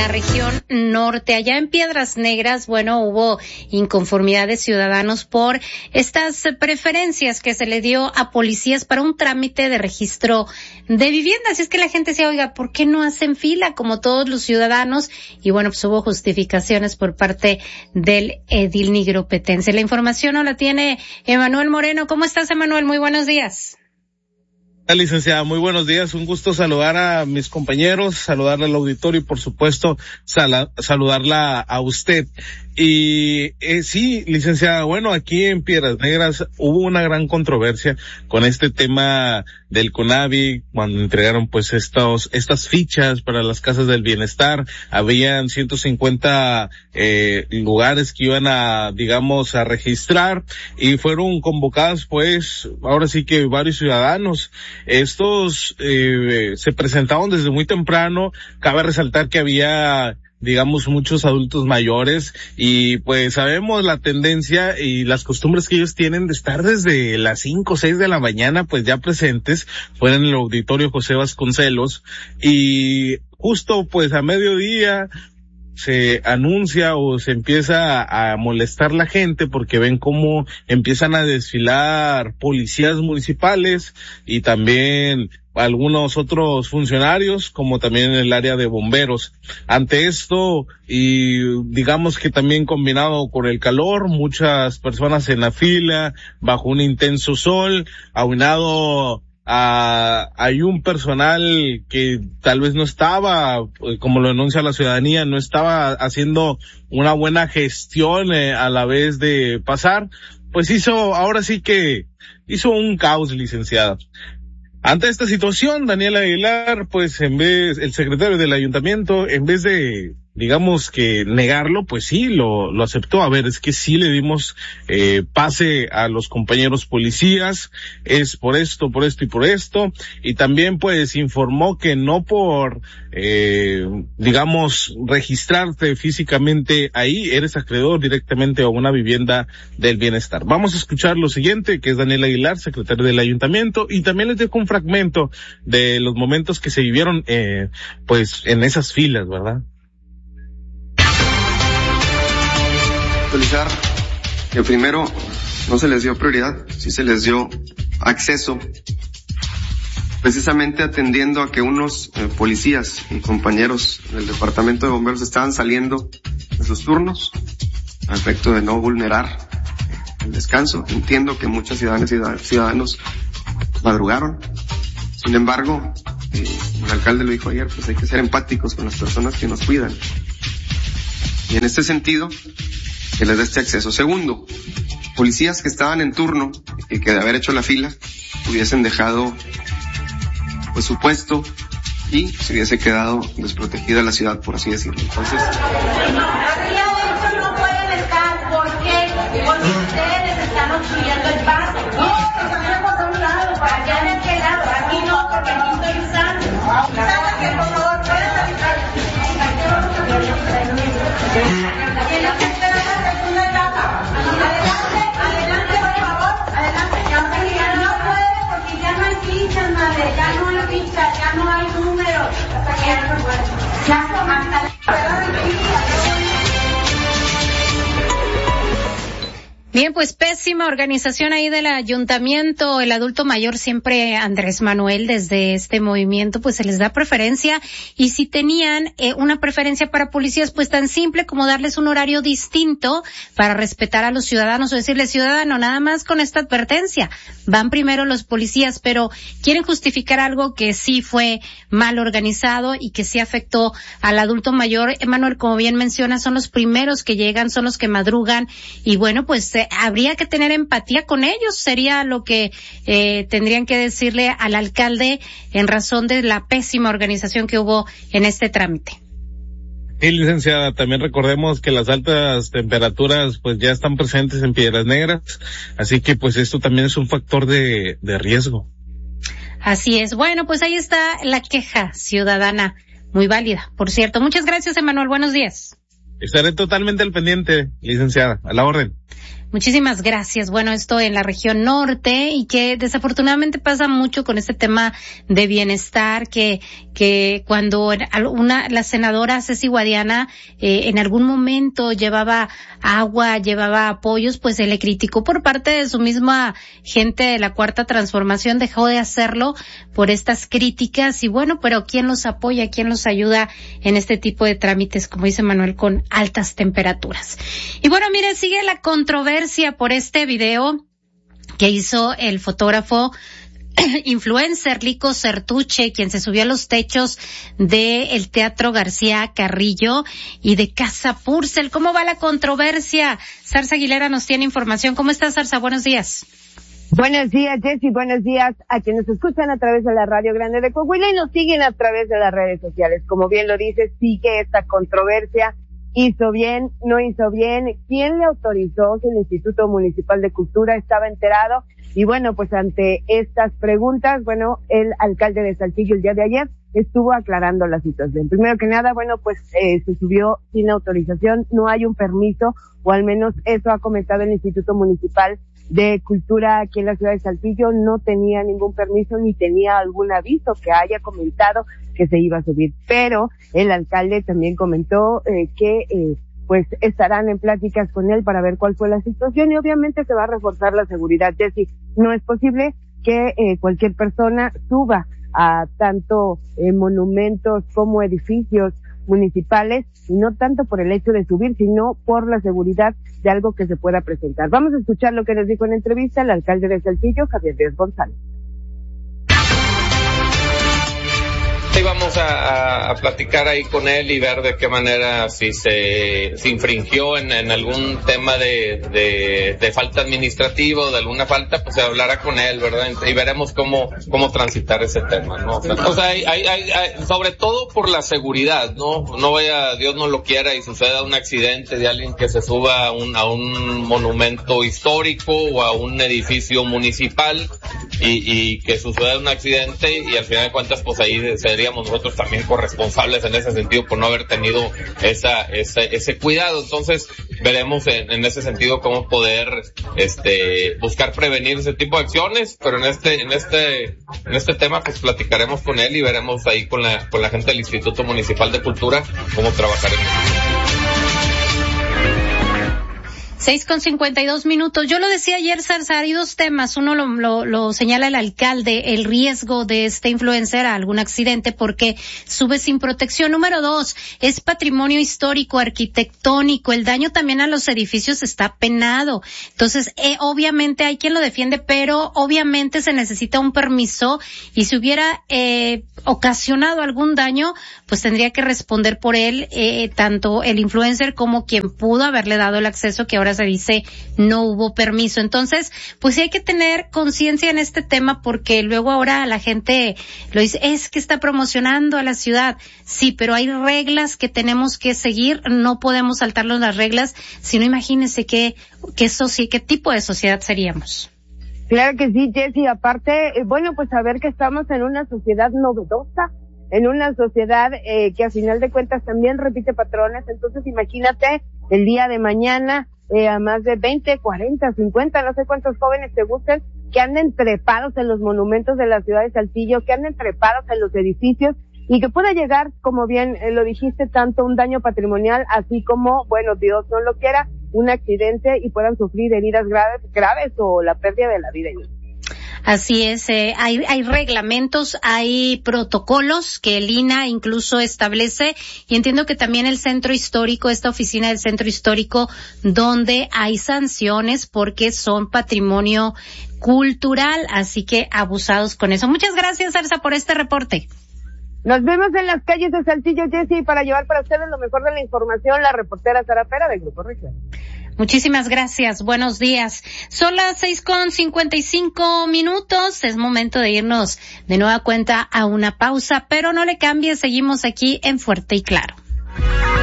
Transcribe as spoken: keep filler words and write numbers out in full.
la región norte. Allá en Piedras Negras, bueno, hubo inconformidad de ciudadanos por estas preferencias que se le dio a policías para un trámite de registro de vivienda. Así es que la gente se oiga, ¿por qué no hacen fila como todos los ciudadanos? Y bueno, pues hubo justificaciones por parte del edil nigropetense. La información no la tiene Emanuel Moreno. ¿Cómo estás, Emanuel? Muy buenos días. Licenciada, muy buenos días, un gusto saludar a mis compañeros, saludarle al auditorio y por supuesto sal- saludarla a usted. Y eh, sí, licenciada, bueno, aquí en Piedras Negras hubo una gran controversia con este tema del CONAVI cuando entregaron pues estos estas fichas para las casas del bienestar. Habían ciento cincuenta eh, lugares que iban a, digamos, a registrar y fueron convocados pues ahora sí que varios ciudadanos. Estos eh, se presentaron desde muy temprano. Cabe resaltar que había, digamos, muchos adultos mayores y pues sabemos la tendencia y las costumbres que ellos tienen de estar desde las cinco o seis de la mañana pues ya presentes fuera en el auditorio José Vasconcelos, y justo pues a mediodía se anuncia o se empieza a molestar la gente porque ven cómo empiezan a desfilar policías municipales y también algunos otros funcionarios, como también en el área de bomberos. Ante esto, y digamos que también combinado con el calor, muchas personas en la fila, bajo un intenso sol, aunado a, hay un personal que tal vez no estaba, como lo denuncia la ciudadanía, no estaba haciendo una buena gestión eh, a la vez de pasar, pues hizo, ahora sí que hizo un caos, licenciada. Ante esta situación, Daniel Aguilar, pues en vez, el secretario del ayuntamiento, en vez de, digamos que negarlo, pues sí, lo, lo aceptó. A ver, es que sí le dimos, eh, pase a los compañeros policías, es por esto, por esto y por esto. Y también pues informó que no por, eh, digamos, registrarte físicamente ahí, eres acreedor directamente a una vivienda del bienestar. Vamos a escuchar lo siguiente, que es Daniel Aguilar, secretario del ayuntamiento, y también les dejo un fragmento de los momentos que se vivieron, eh, pues en esas filas, ¿verdad? Actualizar que primero no se les dio prioridad, sí se les dio acceso, precisamente atendiendo a que unos eh, policías y compañeros del departamento de bomberos estaban saliendo de sus turnos a efecto de no vulnerar el descanso. Entiendo que muchas ciudadanas y ciudadanos madrugaron, sin embargo, eh, el alcalde lo dijo ayer, pues hay que ser empáticos con las personas que nos cuidan, y en este sentido que les dé este acceso. Segundo, policías que estaban en turno y que de haber hecho la fila hubiesen dejado pues su puesto y se hubiese quedado desprotegida la ciudad, por así decirlo. Entonces, arriba de eso no pueden estar. ¿Por qué? Porque ustedes están obstruyendo el paso. No, que salimos a un lado, para allá de aquel lado. Aquí no, porque aquí estoy usando. ¿Sabes qué? Por favor, pueden avisar. Que no se espera la segunda etapa. Adelante, adelante, por favor. Adelante. Ya no puede porque ya no hay fichas, madre. Ya no hay fichas, ya no hay números. Hasta que ya no puede. Ya hasta la Bien, pues pésima organización ahí del ayuntamiento. El adulto mayor siempre, Andrés Manuel, desde este movimiento, pues se les da preferencia. Y si tenían eh, una preferencia para policías, pues tan simple como darles un horario distinto para respetar a los ciudadanos o decirles, ciudadano, nada más con esta advertencia, van primero los policías, pero quieren justificar algo que sí fue mal organizado y que sí afectó al adulto mayor. Emanuel, como bien menciona, son los primeros que llegan, son los que madrugan y bueno, pues eh, habría que tener empatía con ellos, sería lo que eh, tendrían que decirle al alcalde en razón de la pésima organización que hubo en este trámite. Sí, licenciada, también recordemos que las altas temperaturas pues ya están presentes en Piedras Negras, así que pues esto también es un factor de, de riesgo. Así es. Bueno, pues ahí está la queja ciudadana, muy válida, por cierto. Muchas gracias, Emanuel, buenos días. Estaré totalmente al pendiente, licenciada, a la orden. Muchísimas gracias. Bueno, esto en la región norte y que desafortunadamente pasa mucho con este tema de bienestar, que que cuando una la senadora Ceci Guadiana eh, en algún momento llevaba agua, llevaba apoyos, pues se le criticó por parte de su misma gente de la Cuarta Transformación, dejó de hacerlo por estas críticas y bueno, pero ¿quién los apoya? ¿Quién los ayuda en este tipo de trámites, como dice Manuel, con altas temperaturas? Y bueno, mire, sigue la controversia por este video que hizo el fotógrafo influencer Lico Certuche, quien se subió a los techos del Teatro García Carrillo y de Casa Purcell. ¿Cómo va la controversia? Zarza Aguilera nos tiene información. ¿Cómo estás, Zarza? Buenos días. Buenos días, Jessy. Buenos días a quienes nos escuchan a través de la Radio Grande de Coahuila y nos siguen a través de las redes sociales. Como bien lo dices, sigue esta controversia. ¿Hizo bien? ¿No hizo bien? ¿Quién le autorizó? Si el Instituto Municipal de Cultura estaba enterado. Y bueno, pues ante estas preguntas, bueno, el alcalde de Saltillo el día de ayer estuvo aclarando la situación. Primero que nada, bueno, pues eh, se subió sin autorización, no hay un permiso, o al menos eso ha comentado el Instituto Municipal de Cultura aquí en la ciudad de Saltillo, no tenía ningún permiso ni tenía algún aviso que haya comentado que se iba a subir. Pero el alcalde también comentó eh, que eh, pues estarán en pláticas con él para ver cuál fue la situación y obviamente se va a reforzar la seguridad. Jessy, no es posible que eh, cualquier persona suba a tanto eh, monumentos como edificios municipales, y no tanto por el hecho de subir, sino por la seguridad de algo que se pueda presentar. Vamos a escuchar lo que nos dijo en entrevista el alcalde de Saltillo, Javier Díaz González. Sí, vamos a, a, a platicar ahí con él y ver de qué manera si se, se infringió en, en algún tema de, de, de falta administrativa o de alguna falta, pues se hablará con él, ¿verdad? Y veremos cómo, cómo transitar ese tema, ¿no? O sea, o sea hay, hay, hay, hay, sobre todo por la seguridad, ¿no? No vaya, Dios no lo quiera y suceda un accidente de alguien que se suba a un, a un monumento histórico o a un edificio municipal y, y que suceda un accidente y al final de cuentas, pues ahí sería nosotros también corresponsables en ese sentido por no haber tenido esa, ese, ese cuidado. Entonces veremos en, en ese sentido cómo poder este buscar prevenir ese tipo de acciones, pero en este en este en este tema pues platicaremos con él y veremos ahí con la con la gente del Instituto Municipal de Cultura cómo trabajar en eso. Seis con cincuenta y dos minutos. Yo lo decía ayer, Zarza, hay dos temas. Uno lo, lo, lo señala el alcalde, el riesgo de este influencer a algún accidente porque sube sin protección. Número dos, es patrimonio histórico, arquitectónico. El daño también a los edificios está penado. Entonces, eh, obviamente hay quien lo defiende, pero obviamente se necesita un permiso y si hubiera eh, ocasionado algún daño, pues tendría que responder por él, eh, tanto el influencer como quien pudo haberle dado el acceso, que ahora se dice no hubo permiso. Entonces, pues sí hay que tener conciencia en este tema porque luego ahora la gente lo dice, es que está promocionando a la ciudad. Sí, pero hay reglas que tenemos que seguir, no podemos saltarnos las reglas, sino imagínense qué, qué, soci- qué tipo de sociedad seríamos. Claro que sí, Jessy. Aparte, eh, bueno, pues saber que estamos en una sociedad novedosa, en una sociedad eh, que a final de cuentas también repite patrones. Entonces, imagínate el día de mañana, eh, a más de veinte, cuarenta, cincuenta, no sé cuántos jóvenes te gusten, que anden trepados en los monumentos de la ciudad de Saltillo, que anden trepados en los edificios y que pueda llegar, como bien eh, lo dijiste, tanto un daño patrimonial, así como, bueno, Dios no lo quiera, un accidente y puedan sufrir heridas graves, graves o la pérdida de la vida. Así es, eh, hay, hay reglamentos, hay protocolos que el I N A incluso establece y entiendo que también el centro histórico, esta oficina del centro histórico, donde hay sanciones porque son patrimonio cultural, así que abusados con eso. Muchas gracias, Zarza, por este reporte. Nos vemos en las calles de Saltillo, Jessy, para llevar para ustedes lo mejor de la información, la reportera Sara Pera del Grupo Región. Muchísimas gracias, buenos días. Son las seis con cincuenta y cinco minutos, es momento de irnos de nueva cuenta a una pausa, pero no le cambie, seguimos aquí en Fuerte y Claro.